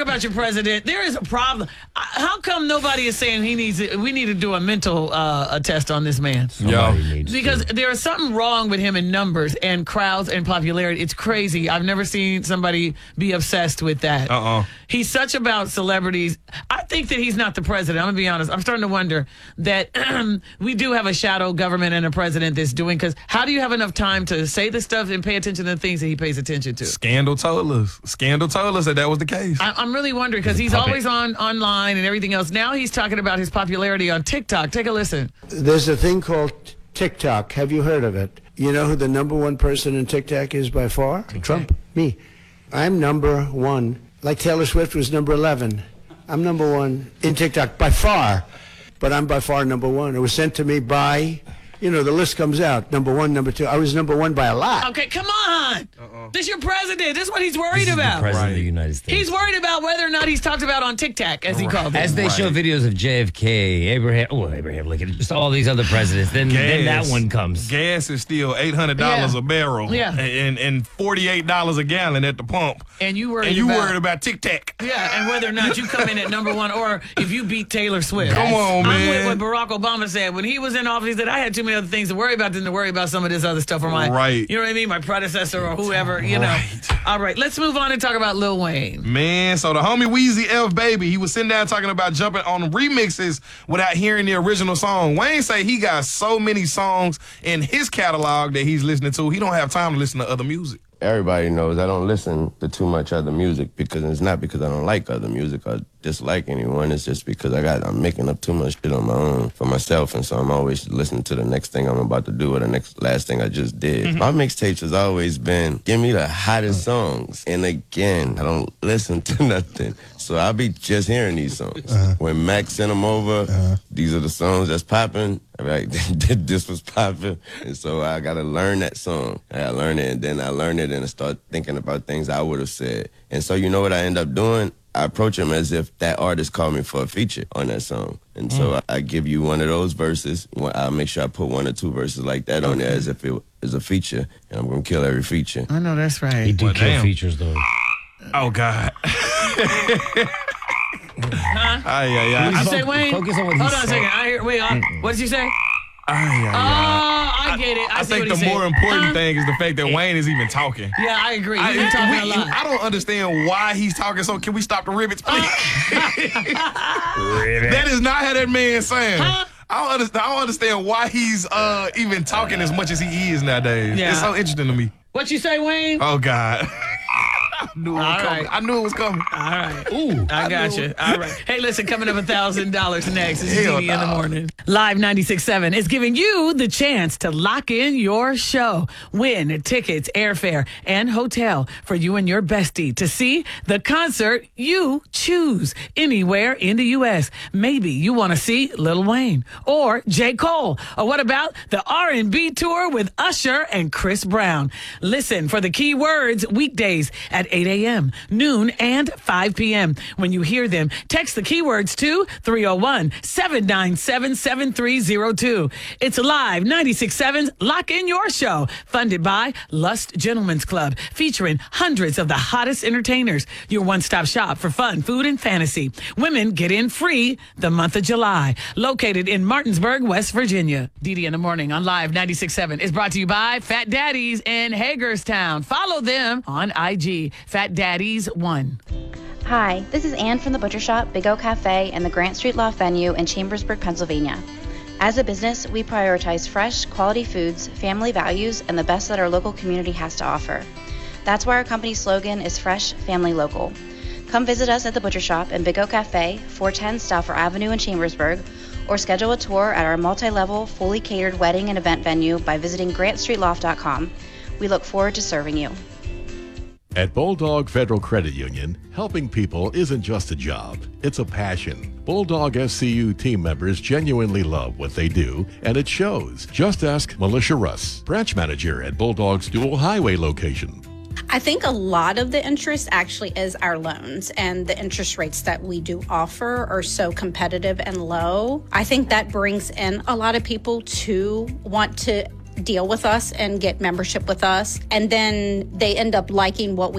about your president. There is a problem. How come nobody is saying we need to do a mental test on this man? Because there is something wrong with him in numbers and crowds and popularity. It's crazy. I've never seen somebody be obsessed with that. He's such about celebrities. I think that he's not the president. I'm going to be honest. I'm starting to wonder that we do have a shadow government and a president that's doing, because how do you have enough time to say the stuff and pay attention to the things that he pays attention to? Scandal told us that was the case. I'm really wondering, because he's always online and everything else. Now he's talking about his popularity on TikTok. Take a listen. There's a thing called TikTok. Have you heard of it? You know who the number one person in TikTok is by far? Okay. Trump. Me. I'm number one. Like Taylor Swift was number 11. I'm number one in TikTok by far. But I'm by far number one. It was sent to me by... the list comes out. Number one, number two. I was number one by a lot. Okay, come on. This is your president. This is what he's worried about. The president of the United States. He's worried about whether or not he's talked about on TikTok, as he called it. As they show videos of JFK, Abraham Lincoln, just all these other presidents, then that one comes. Gas is still $800 a barrel. Yeah. And $48 a gallon at the pump. And you worried about TikTok. Yeah, and whether or not you come in at number one, or if you beat Taylor Swift. Come on, man. I'm with what Barack Obama said. When he was in office, he said, I had too many other things to worry about than to worry about some of this other stuff. Or my, you know what I mean? My predecessor or whoever, you know. All right, let's move on and talk about Lil Wayne. Man, so the homie Weezy F Baby, he was sitting down talking about jumping on remixes without hearing the original song. Wayne say he got so many songs in his catalog that he's listening to, he don't have time to listen to other music. Everybody knows I don't listen to too much other music, because it's not because I don't like other music or dislike anyone. It's just because I'm making up too much shit on my own for myself, and so I'm always listening to the next thing I'm about to do or the last thing I just did. My mixtapes has always been, give me the hottest songs. And again, I don't listen to nothing. So I'll be just hearing these songs. When Max sent them over, these are the songs that's popping. Right, this was popping. And so I got to learn that song. I learned it, and then I learned it, and I start thinking about things I would have said. And so you know what I end up doing? I approach him as if that artist called me for a feature on that song. And so I give you one of those verses. I'll make sure I put one or two verses like that on there as if it was a feature. And I'm going to kill every feature. I know that's right. He do kill features, though. Oh, God. You say, Wayne? Focus on what he Hold on a said. second. What did you say? I get it. I think the more important thing is the fact that Wayne is even talking. Yeah, I agree. He's been talking a lot. I don't understand why he's talking. So can we stop the ribbits, please? That is not how that man saying. I don't understand why he's even talking as much as he is nowadays. Yeah. It's so interesting to me. What you say, Wayne? Oh, God. I knew it was coming. All right. Ooh, I got you. All right. Hey, listen, coming up $1,000 next. It's Dee in the morning. Live 96.7 is giving you the chance to lock in your show. Win tickets, airfare, and hotel for you and your bestie to see the concert you choose anywhere in the U.S. Maybe you want to see Lil Wayne or J. Cole. Or what about the R&B tour with Usher and Chris Brown? Listen for the key words weekdays at 8 a.m., noon, and 5 p.m. When you hear them, text the keywords to 301-797-7302. It's Live 96.7's Lock in Your Show, funded by Lust Gentlemen's Club, featuring hundreds of the hottest entertainers. Your one-stop shop for fun, food, and fantasy. Women get in free the month of July. Located in Martinsburg, West Virginia. Dee in the morning on Live 96.7 is brought to you by Fat Daddies in Hagerstown. Follow them on IG. Fat Daddies 1. Hi, this is Ann from the Butcher Shop, Big O Cafe, and the Grant Street Loft venue in Chambersburg, Pennsylvania. As a business, we prioritize fresh, quality foods, family values, and the best that our local community has to offer. That's why our company slogan is Fresh, Family, Local. Come visit us at the Butcher Shop and Big O Cafe, 410 Stauffer Avenue in Chambersburg, or schedule a tour at our multi-level, fully catered wedding and event venue by visiting grantstreetloft.com. We look forward to serving you. At Bulldog Federal Credit Union, helping people isn't just a job, it's a passion. Bulldog SCU team members genuinely love what they do, and it shows. Just ask Militia Russ, branch manager at Bulldog's Dual Highway location. I think a lot of the interest actually is our loans, and the interest rates that we do offer are so competitive and low. I think that brings in a lot of people to want to deal with us and get membership with us, and then they end up liking what we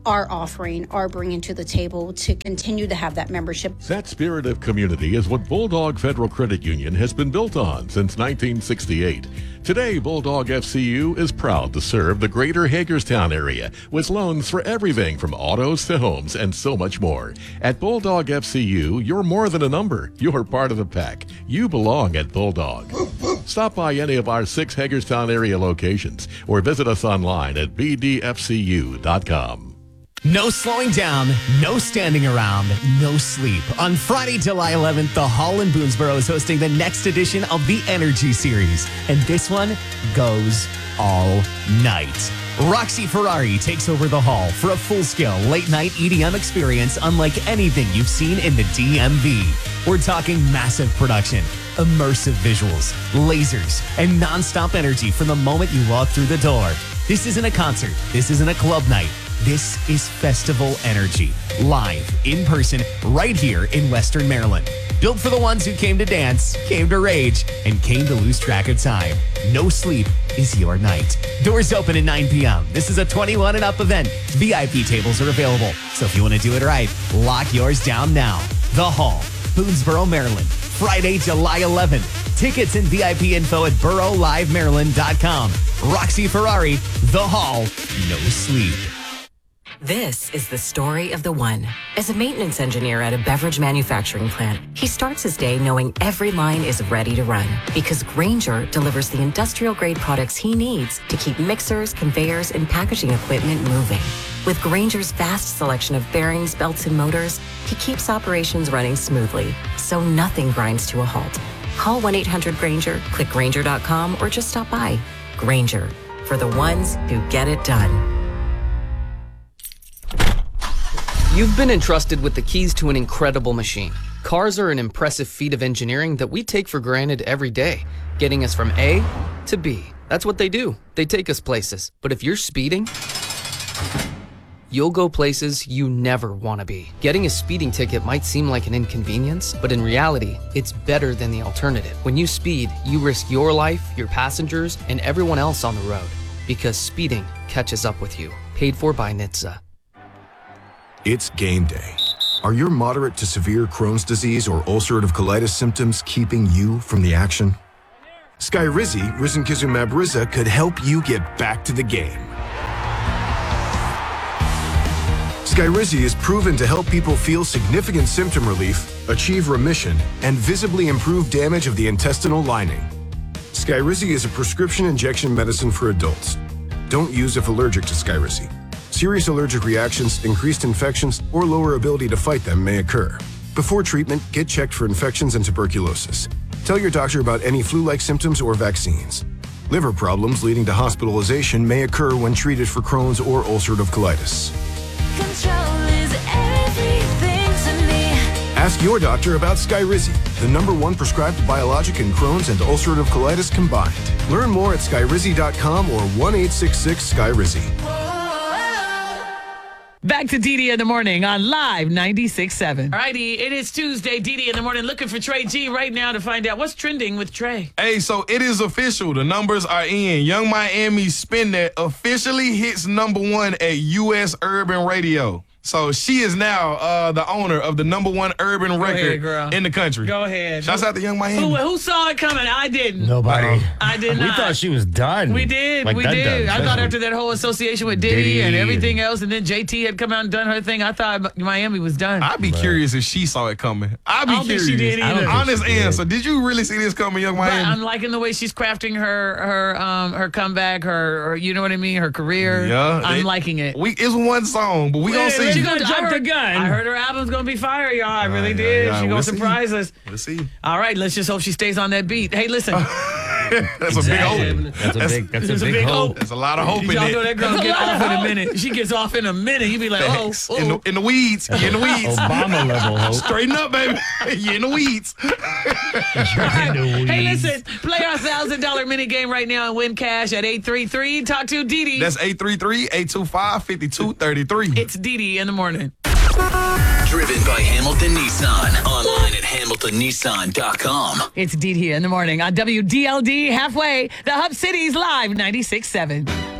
are offering, are bringing to the table to continue to have that membership. That spirit of community is what Bulldog Federal Credit Union has been built on since 1968. Today, Bulldog FCU is proud to serve the greater Hagerstown area with loans for everything from autos to homes and so much more. At Bulldog FCU, you're more than a number. You're part of the pack. You belong at Bulldog. Stop by any of our 6 Hagerstown area locations or visit us online at bdfcu.com. No slowing down, no standing around, no sleep. On Friday, July 11th, the Hall in Boonesboro is hosting the next edition of the Energy Series. And this one goes all night. Roxy Ferrari takes over the Hall for a full-scale late-night EDM experience unlike anything you've seen in the DMV. We're talking massive production, immersive visuals, lasers, and non-stop energy from the moment you walk through the door. This isn't a concert. This isn't a club night. This is festival energy, live, in person, right here in Western Maryland. Built for the ones who came to dance, came to rage, and came to lose track of time. No sleep is your night. Doors open at 9 p.m. This is a 21 and up event. VIP tables are available, so if you want to do it right, lock yours down now. The Hall, Boonesboro, Maryland. Friday, July 11th. Tickets and VIP info at burrowlivemaryland.com. Roxy Ferrari, The Hall, no sleep. This is the story of the one. As a maintenance engineer at a beverage manufacturing plant, he starts his day knowing every line is ready to run because Grainger delivers the industrial-grade products he needs to keep mixers, conveyors, and packaging equipment moving. With Grainger's vast selection of bearings, belts, and motors, he keeps operations running smoothly, so nothing grinds to a halt. Call 1-800-GRAINGER, click Grainger.com, or just stop by. Grainger, for the ones who get it done. You've been entrusted with the keys to an incredible machine. Cars are an impressive feat of engineering that we take for granted every day, getting us from A to B. That's what they do. They take us places. But if you're speeding, you'll go places you never want to be. Getting a speeding ticket might seem like an inconvenience, but in reality, it's better than the alternative. When you speed, you risk your life, your passengers, and everyone else on the road. Because speeding catches up with you. Paid for by NHTSA. It's game day. Are your moderate to severe Crohn's disease or ulcerative colitis symptoms keeping you from the action? Skyrizi, risankizumab Riza, could help you get back to the game. Skyrizi is proven to help people feel significant symptom relief, achieve remission, and visibly improve damage of the intestinal lining. Skyrizi is a prescription injection medicine for adults. Don't use if allergic to Skyrizi. Serious allergic reactions, increased infections, or lower ability to fight them may occur. Before treatment, get checked for infections and tuberculosis. Tell your doctor about any flu-like symptoms or vaccines. Liver problems leading to hospitalization may occur when treated for Crohn's or ulcerative colitis. Control is everything to me. Ask your doctor about Skyrizi, the #1 prescribed biologic in Crohn's and ulcerative colitis combined. Learn more at skyrizi.com or 1-866-SKYRIZI. Back to Dee Dee in the morning on Live 96.7. All righty, it is Tuesday. Dee Dee in the morning looking for Trey G right now to find out what's trending with Trey. Hey, so it is official. The numbers are in. Young Miami's Spin That officially hits #1 at U.S. Urban Radio. So she is now the owner of the #1 urban record in the country. Go ahead. Shouts out to Young Miami. Who saw it coming? I didn't. Nobody. I did not. We thought she was done. We did. Like we done. did. I thought after that whole association with Diddy and everything else, and then JT had come out and done her thing, I thought Miami was done. I'd be curious if she saw it coming. I'd be curious. Think she did either. Honest answer. Did you really see this coming, Young Miami? But I'm liking the way she's crafting her comeback, her you know what I mean, her career. Yeah, I'm liking it. It's one song, but we gonna see. She gonna jump the gun. I heard her album's gonna be fire, y'all. I really did. She gonna surprise us. We'll see. All right, let's just hope she stays on that beat. Hey, listen. That's a big hope. That's a big hope. There's a lot of hope in it. Y'all know that girl get off in a minute. She gets off in a minute. You be like, oh. In the weeds. You're in the weeds. Obama level hope. Straighten up, baby. You're in the weeds. Hey, listen. Play our $1,000 mini game right now and win cash at 833. Talk to Dee Dee. That's 833-825-5233. It's Dee Dee in the morning. Driven by Hamilton Nissan. Online at HamiltonNissan.com. It's Dee Dee in the morning on WDLD halfway. The Hub City's Live 96.7.